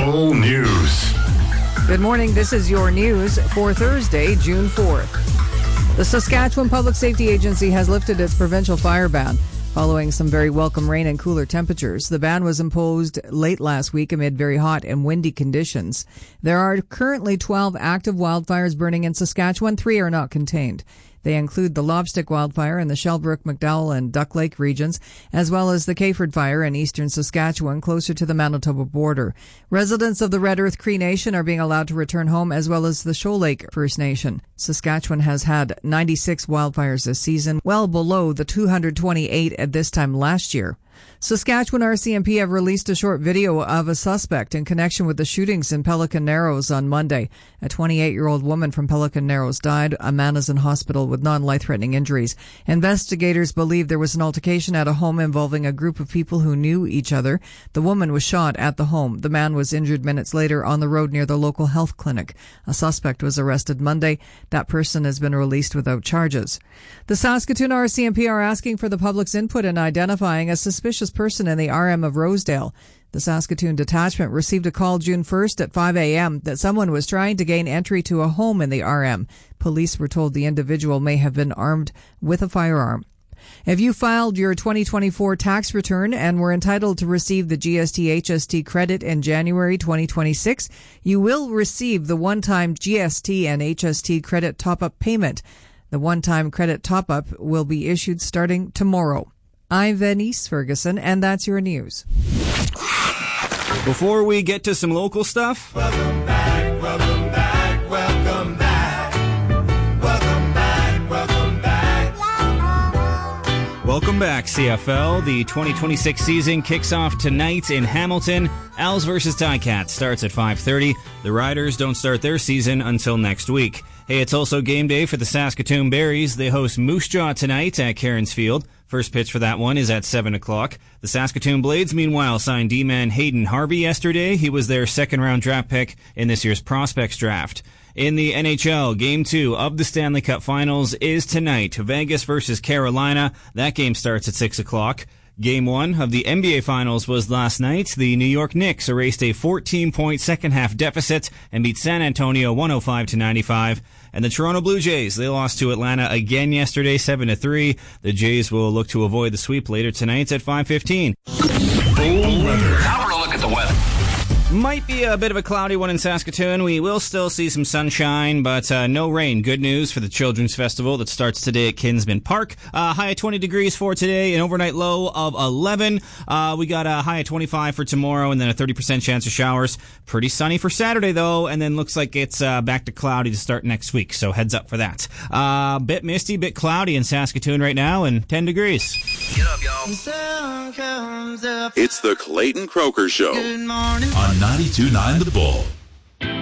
Full News. Good morning. This is your news for Thursday, June 4th. The Saskatchewan Public Safety Agency has lifted its provincial fire ban following some very welcome rain and cooler temperatures. The ban was imposed late last week amid very hot and windy conditions. There are currently 12 active wildfires burning in Saskatchewan. 3 are not contained. They include the Lobstick wildfire in the Shellbrook, McDowell, and Duck Lake regions, as well as the Kayford fire in eastern Saskatchewan, closer to the Manitoba border. Residents of the Red Earth Cree Nation are being allowed to return home, as well as the Shoal Lake First Nation. Saskatchewan has had 96 wildfires this season, well below the 228 at this time last year. Saskatchewan RCMP have released a short video of a suspect in connection with the shootings in Pelican Narrows on Monday. A 28-year-old woman from Pelican Narrows died. A man is in hospital with non-life-threatening injuries. Investigators believe there was an altercation at a home involving a group of people who knew each other. The woman was shot at the home. The man was injured minutes later on the road near the local health clinic. A suspect was arrested Monday. That person has been released without charges. The Saskatoon RCMP are asking for the public's input in identifying a suspicious person in the RM of Rosedale. The Saskatoon detachment received a call June 1st at 5 a.m. that someone was trying to gain entry to a home in the RM. Police were told the individual may have been armed with a firearm. If you filed your 2024 tax return and were entitled to receive the GST-HST credit in January 2026, you will receive the one-time GST and HST credit top-up payment. The one-time credit top-up will be issued starting tomorrow. I'm Venice Ferguson, and that's your news. Before we get to some local stuff... Welcome back, welcome back, welcome back. Welcome back, welcome back. Welcome back, CFL. The 2026 season kicks off tonight in Hamilton. Als versus Ticats starts at 5:30. The Riders don't start their season until next week. Hey, it's also game day for the Saskatoon Berries. They host Moose Jaw tonight at Cairns Field. First pitch for that one is at 7 o'clock. The Saskatoon Blades, meanwhile, signed D-man Hayden Harvey yesterday. He was their second-round draft pick in this year's Prospects draft. In the NHL, Game 2 of the Stanley Cup Finals is tonight. Vegas versus Carolina. That game starts at 6 o'clock. Game 1 of the NBA Finals was last night. The New York Knicks erased a 14-point second-half deficit and beat San Antonio 105-95. And the Toronto Blue Jays, they lost to Atlanta again yesterday, 7-3. The Jays will look to avoid the sweep later tonight at 5:15. Full weather. Now we're going to look at the weather. Might be a bit of a cloudy one in Saskatoon. We will still see some sunshine, but no rain. Good news for the Children's Festival that starts today at Kinsman Park. High of 20 degrees for today, an overnight low of 11. We got a high of 25 for tomorrow, and then a 30% chance of showers. Pretty sunny for Saturday, though, and then looks like it's back to cloudy to start next week, so heads up for that. Bit misty, bit cloudy in Saskatoon right now, and 10 degrees. Get up, y'all. The sun comes up. It's the Clayton Croker Show Good morning. on 92.9 The Bull.